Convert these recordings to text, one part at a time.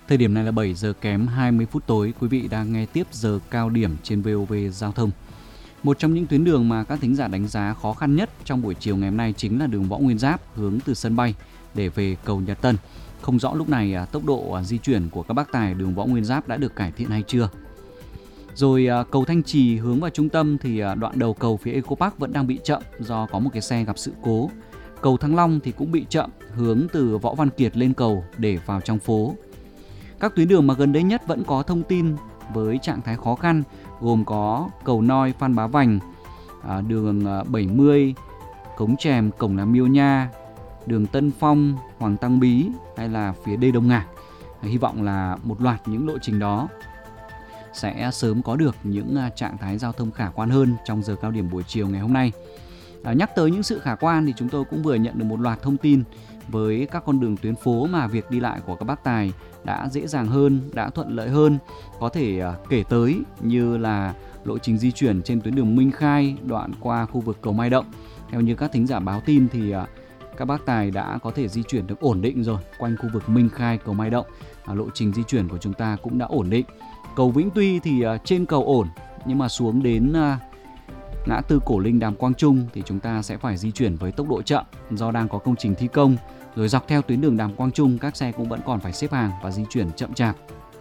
Thời điểm này là 7 giờ kém 20 phút tối, quý vị đang nghe tiếp giờ cao điểm trên VOV Giao thông. Một trong những tuyến đường mà các thính giả đánh giá khó khăn nhất trong buổi chiều ngày hôm nay chính là đường Võ Nguyên Giáp hướng từ sân bay để về cầu Nhật Tân. Không rõ lúc này tốc độ di chuyển của các bác tài đường Võ Nguyên Giáp đã được cải thiện hay chưa. Rồi cầu Thanh Trì hướng vào trung tâm thì đoạn đầu cầu phía Eco Park vẫn đang bị chậm do có một cái xe gặp sự cố. Cầu Thăng Long thì cũng bị chậm hướng từ Võ Văn Kiệt lên cầu để vào trong phố. Các tuyến đường mà gần đây nhất vẫn có thông tin với trạng thái khó khăn gồm có cầu Noi Phan Bá Vành, đường 70 Cống Chèm Cổng Nam Miêu Nha, đường Tân Phong Hoàng Tăng Bí hay là phía Đê Đông Ngạc. Hy vọng là một loạt những lộ trình đó sẽ sớm có được những trạng thái giao thông khả quan hơn trong giờ cao điểm buổi chiều ngày hôm nay. Nhắc tới những sự khả quan thì chúng tôi cũng vừa nhận được một loạt thông tin với các con đường tuyến phố mà việc đi lại của các bác tài đã dễ dàng hơn, đã thuận lợi hơn. Có thể kể tới như là lộ trình di chuyển trên tuyến đường Minh Khai đoạn qua khu vực cầu Mai Động. Theo như các thính giả báo tin thì các bác tài đã có thể di chuyển được ổn định rồi quanh khu vực Minh Khai cầu Mai Động. Lộ trình di chuyển của chúng ta cũng đã ổn định. Cầu Vĩnh Tuy thì trên cầu ổn, nhưng mà xuống đến ngã tư Cổ Linh Đàm Quang Trung thì chúng ta sẽ phải di chuyển với tốc độ chậm do đang có công trình thi công. Rồi dọc theo tuyến đường Đàm Quang Trung các xe cũng vẫn còn phải xếp hàng và di chuyển chậm chạp.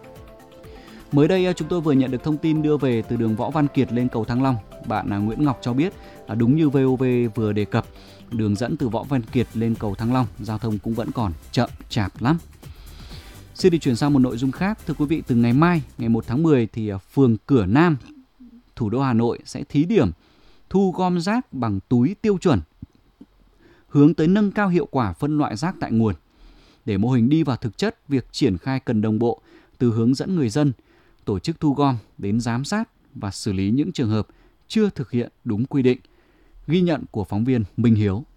Mới đây chúng tôi vừa nhận được thông tin đưa về từ đường Võ Văn Kiệt lên cầu Thăng Long. Bạn Nguyễn Ngọc cho biết đúng như VOV vừa đề cập, đường dẫn từ Võ Văn Kiệt lên cầu Thăng Long giao thông cũng vẫn còn chậm chạp lắm. Xin đi chuyển sang một nội dung khác. Thưa quý vị, từ ngày mai, ngày 1 tháng 10 thì phường Cửa Nam, thủ đô Hà Nội sẽ thí điểm thu gom rác bằng túi tiêu chuẩn, hướng tới nâng cao hiệu quả phân loại rác tại nguồn. Để mô hình đi vào thực chất, việc triển khai cần đồng bộ từ hướng dẫn người dân, tổ chức thu gom đến giám sát và xử lý những trường hợp chưa thực hiện đúng quy định. Ghi nhận của phóng viên Minh Hiếu.